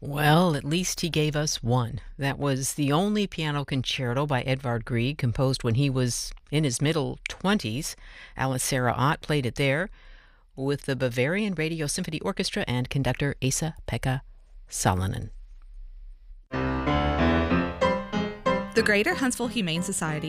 Well, at least he gave us one. That was the only piano concerto by Edvard Grieg, composed when he was in his middle 20s. Alice Sarah Ott played it there with the Bavarian Radio Symphony Orchestra and conductor Esa-Pekka Salonen. The Greater Huntsville Humane Society